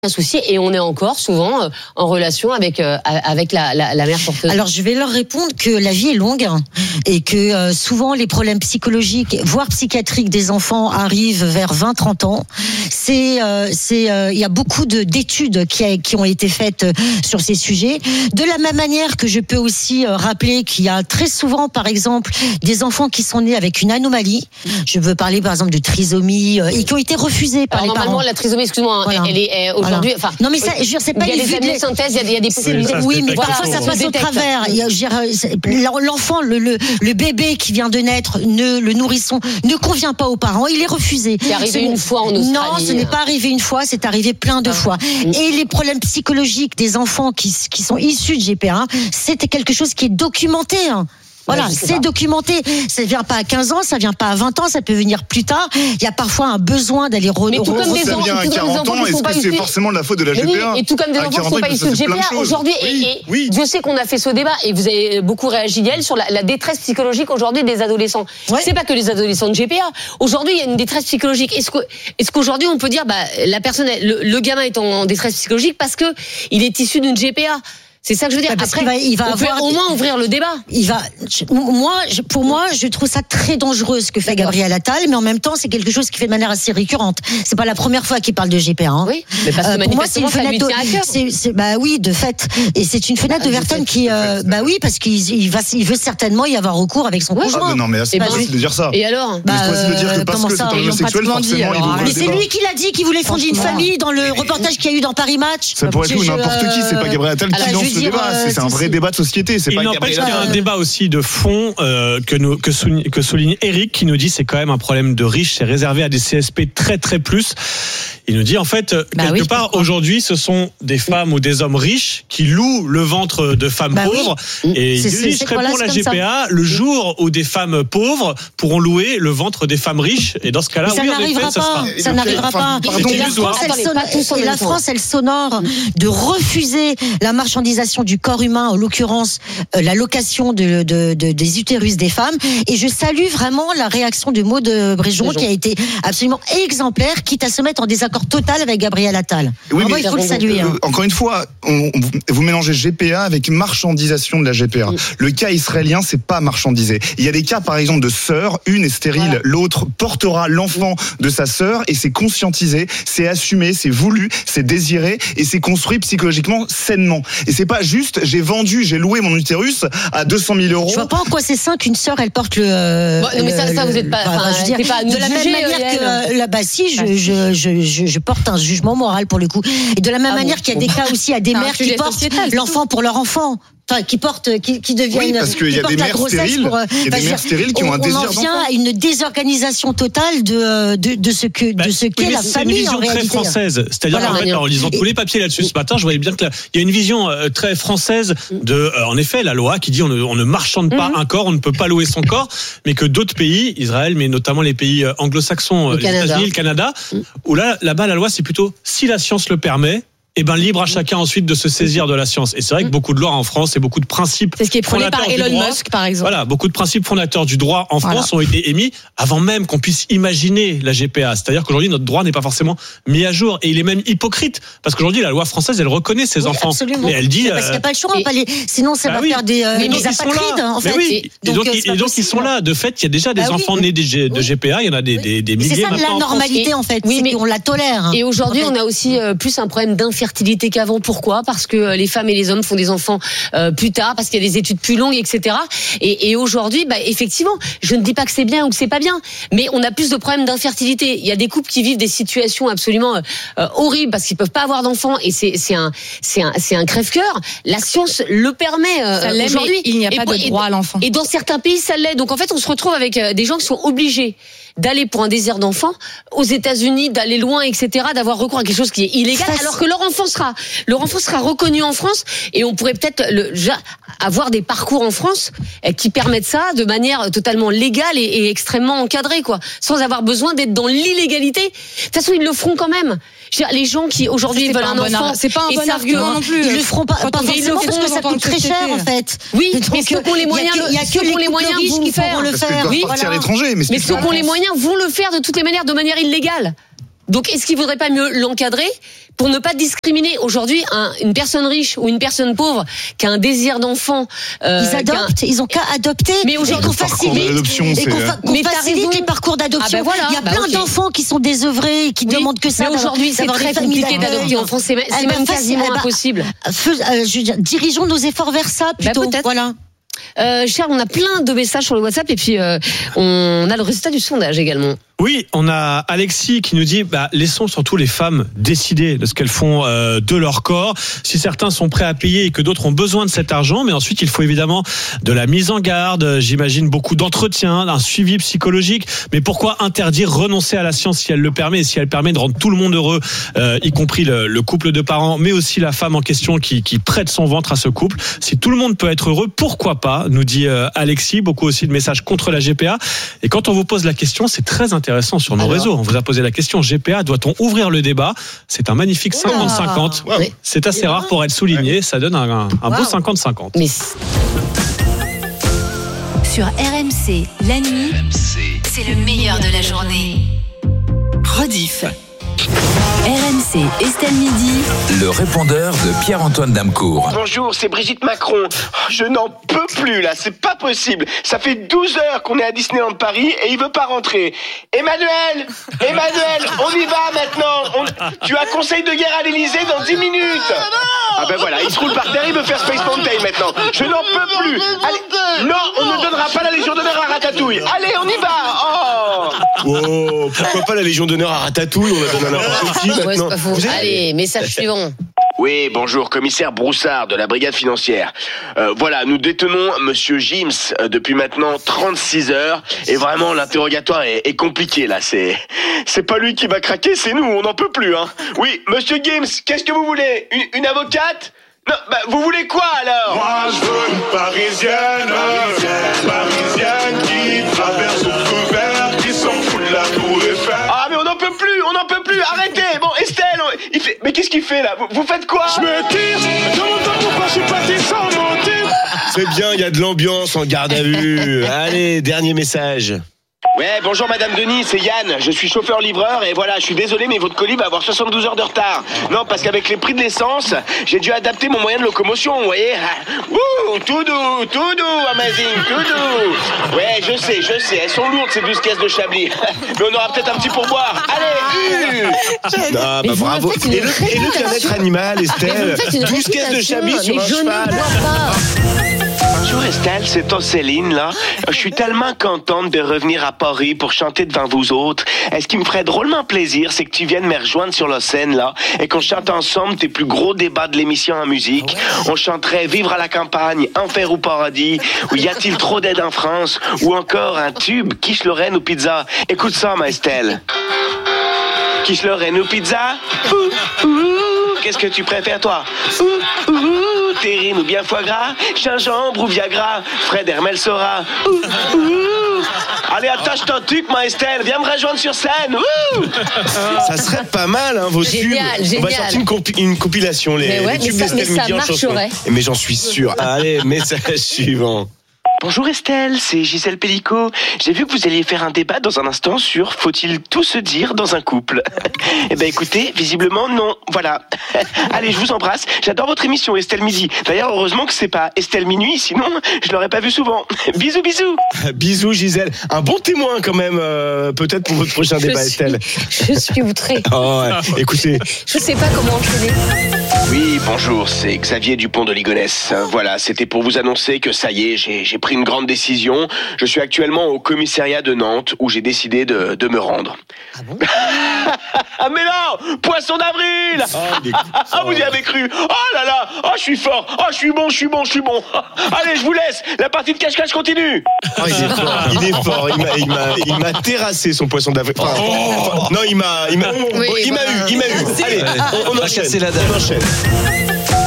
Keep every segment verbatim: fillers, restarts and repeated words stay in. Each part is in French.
un souci et on est encore souvent en relation avec euh, avec la, la, la mère porteuse. Alors je vais leur répondre que la vie est longue et que euh, souvent les problèmes psychologiques voire psychiatriques des enfants arrivent vers vingt à trente ans. C'est euh, c'est euh, il y a beaucoup de d'études qui a, qui ont été faites sur ces sujets. De la même manière que je peux aussi euh, rappeler qu'il y a très souvent par exemple des enfants qui sont nés avec une anomalie. Je veux parler par exemple de trisomie euh, et qui ont été refusés par Alors, les normalement parents. La trisomie, excuse-moi, voilà. elle est elle, aujourd'hui. Voilà. Enfin, non mais ça, je veux dire, c'est pas il y a des années de synthèse, il y a des, il y a des oui, ça, oui mais parfois ça passe au travers. Il y a, l'enfant, le, le, le bébé qui vient de naître, ne, le nourrisson, ne convient pas aux parents. Il est refusé. C'est arrivé ce une fois en Australie. Non, ce n'est pas arrivé une fois, c'est arrivé plein de ah. fois. Et les problèmes psychologiques des enfants qui, qui sont issus de G P A, c'était quelque chose qui est documenté. Hein. Voilà, ouais, c'est pas. documenté. Ça ne vient pas à quinze ans, ça ne vient pas à vingt ans, ça peut venir plus tard. Il y a parfois un besoin d'aller re- Mais tout comme des ça vient à quarante ans, est-ce que c'est forcément de la faute de la G P A ? Oui, et tout comme des enfants qui ne sont pas issus de G P A aujourd'hui. Oui, et, et oui. Dieu sait qu'on a fait ce débat et vous avez beaucoup réagi, Yael, sur la, la détresse psychologique aujourd'hui des adolescents. Ouais. C'est pas que les adolescents de G P A. Aujourd'hui, il y a une détresse psychologique. Est-ce, que, est-ce qu'aujourd'hui on peut dire, bah, la personne, le, le gamin est en, en détresse psychologique parce que il est issu d'une G P A? C'est ça que je veux dire. Parce Après, qu'il va, il va on avoir, peut au moins ouvrir le débat. Il va. Moi, je, pour moi, je trouve ça très dangereux ce que fait Gabriel Attal, mais en même temps, c'est quelque chose qui fait de manière assez récurrente. C'est pas la première fois qu'il parle de G P A. Hein. Oui. Mais parce que euh, pour moi, c'est une fenêtre. C'est, c'est, bah oui, de fait, et c'est une fenêtre ah, d'ouverture qui, euh, bah oui, parce qu'il il va, il veut certainement y avoir recours avec son conjoint. Ah, non, mais c'est pas facile de dire ça. Et alors bah, C'est facile de dire que parce que c'est un homosexuel, forcément, il ouvre. Mais c'est lui qui l'a dit, qu'il voulait fonder une famille dans le reportage qu'il y a eu dans Paris Match. Ça pourrait être tout n'importe qui. C'est pas Gabriel Attal qui lance le débat. C'est un vrai débat de société. C'est Il pas n'empêche qu'il y a un débat aussi de fond euh, que, nous, que, souligne, que souligne Eric, qui nous dit c'est quand même un problème de riches, c'est réservé à des C S P très très plus. Il nous dit en fait, bah quelque oui, part aujourd'hui ce sont des femmes ou des hommes riches qui louent le ventre de femmes bah pauvres oui. Et c'est, il dit je réponds à la G P A le jour où des femmes pauvres pourront louer le ventre des femmes riches et dans ce cas-là ça oui, n'arrivera en effet, pas, ça, sera... ça n'arrivera pas. Pardon, et la France, elle, sonore, et la France elle s'honore de refuser la marchandisation du corps humain, en l'occurrence euh, la location de, de, de, des utérus des femmes. Et je salue vraiment la réaction de Maud Bréjon, Bréjon qui a été absolument exemplaire, quitte à se mettre en désaccord total avec Gabriel Attal. Oui, mais il faut le saluer. Euh, hein. Encore une fois, on, on, vous mélangez G P A avec marchandisation de la G P A. Mm. Le cas israélien, c'est pas marchandisé. Il y a des cas, par exemple, de sœurs, une est stérile, voilà. L'autre portera l'enfant de sa sœur et c'est conscientisé, c'est assumé, c'est voulu, c'est désiré et c'est construit psychologiquement sainement. Et c'est pas juste, j'ai vendu, j'ai loué mon utérus à deux cent mille euros. Je vois pas en quoi c'est sain qu'une sœur, elle porte le. Euh, bon, non, mais ça, ça vous êtes pas. Bah, enfin, je veux dire, pas de la même juger, manière elle. que. Euh, là, bah, si, je, je, je, je, je porte un jugement moral pour le coup. Et de la même ah manière bon, qu'il y a des cas aussi à des mères qui portent sociétal, l'enfant pour leur enfant. Enfin, qui portent, qui, qui deviennent. Oui, parce qu'il y a des mères stériles. Pour, il y a des mères stériles qui ont un désir d'enfant. On en vient à une désorganisation totale de, de, de ce que, bah, de ce qu'est oui, la c'est famille en réalité. C'est une vision très française. C'est-à-dire voilà, qu'en fait, en lisant tous les papiers là-dessus ce matin, je voyais bien que là, il y a une vision euh, très française de, euh, en effet, la loi qui dit on ne, on ne marchande pas mm-hmm. un corps, on ne peut pas louer son corps, mais que d'autres pays, Israël, mais notamment les pays anglo-saxons, le les Canada. États-Unis, le Canada, mm. où là, là-bas, la loi, c'est plutôt si la science le permet. Et ben libre à chacun ensuite de se saisir de la science. Et c'est vrai que beaucoup de lois en France et beaucoup de principes. C'est ce qui est prôné par Elon droit, Musk, par exemple. Voilà, beaucoup de principes fondateurs du droit en France voilà. ont été émis avant même qu'on puisse imaginer la G P A. C'est-à-dire qu'aujourd'hui notre droit n'est pas forcément mis à jour et il est même hypocrite parce qu'aujourd'hui la loi française elle reconnaît ses oui, enfants. Absolument. Mais elle dit. Parce qu'il n'y a pas le choix. Et, pas les... Sinon ça bah va oui. faire des, euh, des apatrides en fait. Oui. Et, et donc, et donc ils sont là. De fait, il y a déjà des bah enfants oui. nés de G P A. Il y en a des, oui. des, des milliers. C'est ça la normalité en fait. C'est qu'on la tolère. Et aujourd'hui on a aussi plus un problème d'infertilité qu'avant. Pourquoi ? Parce que les femmes et les hommes font des enfants euh, plus tard, parce qu'il y a des études plus longues, et cetera. Et, et aujourd'hui, bah, effectivement, je ne dis pas que c'est bien ou que c'est pas bien, mais on a plus de problèmes d'infertilité. Il y a des couples qui vivent des situations absolument euh, horribles parce qu'ils peuvent pas avoir d'enfants et c'est, c'est un, c'est un, c'est un crève-cœur. La science le permet euh, ça l'est, aujourd'hui. Il n'y a pas et, de droit à l'enfant. Et dans certains pays, ça l'est. Donc en fait, on se retrouve avec des gens qui sont obligés d'aller pour un désir d'enfant aux États-Unis, d'aller loin, et cetera, d'avoir recours à quelque chose qui est illégal, alors que leur enfant sera, leur enfant sera reconnu en France et on pourrait peut-être le, avoir des parcours en France qui permettent ça de manière totalement légale et, et extrêmement encadrée, quoi, sans avoir besoin d'être dans l'illégalité. De toute façon, ils le feront quand même. Je veux dire, les gens qui aujourd'hui veulent un, un enfant, c'est pas un bon argument non plus. Ils le feront pas, pas forcément parce que ça coûte très cher en fait. Oui, mais ceux qui ont les moyens, il y a que les moyens riches qui pourront le faire. Oui, partir à l'étranger, mais ceux qui ont les moyens vont le faire de toutes les manières, de manière illégale. Donc, est-ce qu'il faudrait pas mieux l'encadrer pour ne pas discriminer aujourd'hui un, une personne riche ou une personne pauvre qui a un désir d'enfant? euh, Ils adoptent, un... ils ont qu'à adopter. Mais aujourd'hui, qu'on facilite, et qu'on, fa- qu'on facilite les parcours d'adoption. Ah ben voilà, il y a bah plein okay. d'enfants qui sont désœuvrés et qui oui, demandent que ça. Mais aujourd'hui, c'est très compliqué d'adopter en France. C'est, c'est même bah, quasiment bah, impossible. Fais, euh, je veux dire, dirigeons nos efforts vers ça plutôt. Bah, peut-être. Voilà. Euh, Charles, on a plein de messages sur le WhatsApp et puis euh, on a le résultat du sondage également. Oui, on a Alexis qui nous dit bah, laissons surtout les femmes décider de ce qu'elles font euh, de leur corps. Si certains sont prêts à payer et que d'autres ont besoin de cet argent, mais ensuite il faut évidemment de la mise en garde, j'imagine beaucoup d'entretien, un suivi psychologique. Mais pourquoi interdire, renoncer à la science si elle le permet et si elle permet de rendre tout le monde heureux, euh, y compris le, le couple de parents, mais aussi la femme en question qui, qui prête son ventre à ce couple. Si tout le monde peut être heureux, pourquoi pas, nous dit euh, Alexis. Beaucoup aussi de messages contre la G P A. Et quand on vous pose la question, c'est très intéressant. Sur nos Alors. réseaux, on vous a posé la question G P A, doit-on ouvrir le débat? C'est un magnifique cinquante cinquante. Wow. C'est assez rare pour être souligné. Ça donne un, un, un wow. beau cinquante cinquante. Mais... Sur R M C, la nuit, c'est le meilleur de la journée. Rediff. R M C, Estelle Midi. Le répondeur de Pierre-Antoine Damcourt. Bonjour, c'est Brigitte Macron. Je n'en peux plus là, c'est pas possible. Ça fait douze heures qu'on est à Disneyland Paris et il veut pas rentrer. Emmanuel, Emmanuel, on y va maintenant. On... Tu as conseil de guerre à l'Elysée dans dix minutes. Ah ben voilà, il se roule par terre, il veut faire Space Mountain maintenant. Je n'en peux plus. Allez. Non, on ne donnera pas la Légion d'honneur à Ratatouille. Allez, on y va. Oh, oh pourquoi pas la Légion d'honneur à Ratatouille? On la donne à n'importe qui maintenant. Ouais, c'est pas faux. Allez, message suivant. Oui, bonjour, commissaire Broussard de la brigade financière. Euh, voilà, nous détenons Monsieur Gims euh, depuis maintenant trente-six heures et vraiment l'interrogatoire est, est compliqué là. C'est, c'est pas lui qui va craquer, c'est nous, on n'en peut plus. Hein. Oui, Monsieur Gims, qu'est-ce que vous voulez? Une, une avocate? Non, bah vous voulez quoi alors? Moi je veux une parisienne, parisienne, parisienne qui traverse son couvert, qui s'en fout de la tour Eiffel. Ah mais on n'en peut plus, on n'en peut plus, arrêtez. Bon Estelle, on, il fait, mais qu'est-ce qu'il fait là? vous, vous faites quoi? Je me tire, demande-moi pourquoi je suis parti sans mentir. C'est bien, il y a de l'ambiance en garde à vue. Allez, dernier message. Ouais, bonjour Madame Denis, c'est Yann, je suis chauffeur-livreur et voilà, je suis désolé mais votre colis va avoir soixante-douze heures de retard. Non, parce qu'avec les prix de l'essence, j'ai dû adapter mon moyen de locomotion, vous voyez. Ouh, tout doux, tout doux, amazing, tout doux. Ouais, je sais, je sais, elles sont lourdes ces douze caisses de Chablis. Mais on aura peut-être un petit pourboire. Allez, uh. Ah, bah bravo. Et le, et le bien-être animal, Estelle, douze caisses de Chablis sur un cheval. Bonjour Estelle, c'est Céline là. Je suis tellement contente de revenir à Paris pour chanter devant vous autres. Et ce qui me ferait drôlement plaisir, c'est que tu viennes me rejoindre sur la scène là et qu'on chante ensemble tes plus gros débats de l'émission en musique. On chanterait Vivre à la campagne, Enfer ou paradis, ou Y a-t-il trop d'aide en France, ou encore un tube, Quiche Lorraine ou pizza. Écoute ça ma Estelle. Quiche Lorraine ou pizza? Ouh, ouh. Qu'est-ce que tu préfères toi? Ouh, ouh, terrine ou bien foie gras? Gingembre ou Viagra? Fred Hermel Sora. Ouh, ouh. Allez, attache ton truc, ma Estelle. Viens me rejoindre sur scène. Ouh. Ça serait pas mal, hein, vos génial, tubes. Génial. On va sortir une, compi- une compilation, les, mais ouais, les tubes mais ça, d'Estelle mais Midi en chanson. Mais j'en suis sûr. Allez, message suivant. Bonjour Estelle, c'est Gisèle Pellicot. J'ai vu que vous alliez faire un débat dans un instant sur faut-il tout se dire dans un couple? Eh ben écoutez, visiblement non. Voilà. Allez, je vous embrasse. J'adore votre émission Estelle Midi. D'ailleurs, heureusement que c'est pas Estelle Minuit, sinon je l'aurais pas vu souvent. Bisous, bisous. Bisous Gisèle. Un bon témoin quand même, euh, peut-être pour votre prochain je débat suis, Estelle. Je suis outrée. Oh, ouais. Écoutez. Je sais pas comment enchaîner. Oui, bonjour, c'est Xavier Dupont de Ligonnès. Voilà, c'était pour vous annoncer que ça y est, j'ai, j'ai pris une grande décision. Je suis actuellement au commissariat de Nantes où j'ai décidé de, de me rendre. Ah bon? Ah mais non, poisson d'avril. Oh, ah, vous y avez cru? Oh là là, oh je suis fort, oh je suis bon, je suis bon, je suis bon. Allez, je vous laisse, la partie de cache-cache continue. Oh, il est fort, il est fort, il m'a, il m'a, il m'a terrassé son poisson d'avril. Enfin, oh. enfin, non, il m'a, il m'a, oui, il m'a voilà. eu, il m'a eu. Allez, on, on enchaîne, on enchaîne.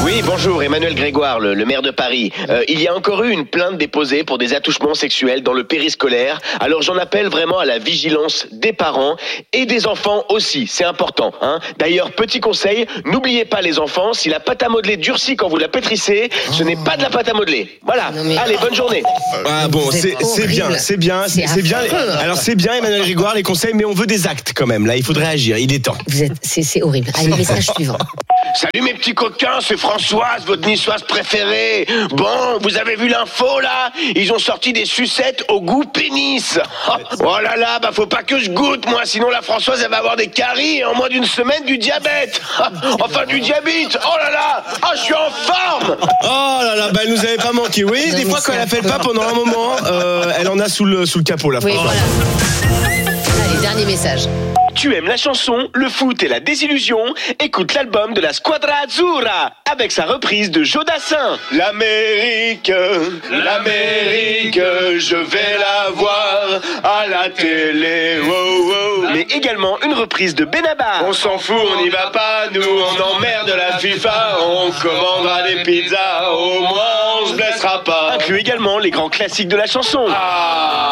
Oui, bonjour, Emmanuel Grégoire, le, le maire de Paris. Euh, il y a encore eu une plainte déposée pour des attouchements sexuels dans le périscolaire. Alors j'en appelle vraiment à la vigilance des parents et des enfants aussi, c'est important. Hein. D'ailleurs, petit conseil, n'oubliez pas les enfants, si la pâte à modeler durcit quand vous la pétrissez, ce n'est pas de la pâte à modeler. Voilà, mais... allez, bonne journée. Ah bon, c'est, c'est bien, c'est bien, c'est, c'est bien. Alors c'est bien, Emmanuel Grégoire, les conseils, mais on veut des actes quand même. Là, il faudrait agir, il est temps. Vous êtes, c'est, c'est horrible. Allez, message suivant. Salut mes petits coquins, c'est Françoise, votre niçoise préférée. Bon, vous avez vu l'info là? Ils ont sorti des sucettes au goût pénis. Oh là là, bah faut pas que je goûte moi, sinon la Françoise elle va avoir des caries et en moins d'une semaine du diabète. Enfin du diabète. Oh là là, ah je suis en forme. Oh là là, bah elle nous avait pas manqué. Oui, non, des fois quand elle appelle pas pendant un moment, euh, elle en a sous le, sous le capot la Françoise. Oui, voilà. Allez, dernier message. Tu aimes la chanson, le foot et la désillusion? Écoute l'album de la Squadra Azzurra avec sa reprise de Jodassin. L'Amérique, l'Amérique, je vais la voir à la télé. Wow, wow. Mais également une reprise de Benabar. On s'en fout, on n'y va pas, nous on emmerde la FIFA. On commandera des pizzas, au moins on se blessera pas. Inclut également les grands classiques de la chanson. Ah.